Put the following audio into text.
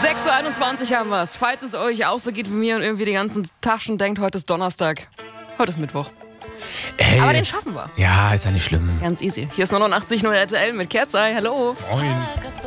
6:21 Uhr haben wir es. Falls es euch auch so geht wie mir und irgendwie die ganzen Taschen denkt, heute ist Donnerstag. Heute ist Mittwoch. Ey, Aber den schaffen wir. ja, ist ja nicht schlimm. Ganz easy. Hier ist 89.0 RTL mit Kerzai. Hallo. Moin.